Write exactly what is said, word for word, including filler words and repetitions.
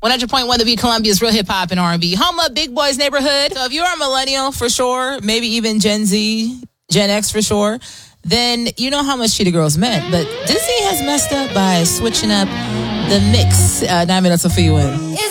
one hundred point one The Beat, Columbia's real hip-hop and R and B. Home of Big Boy's Neighborhood. So if you're a millennial, for sure, maybe even Gen Z, Gen X for sure, then you know how much Cheetah Girls meant. But Disney has messed up by switching up the mix. Uh, nine minutes will fill you in.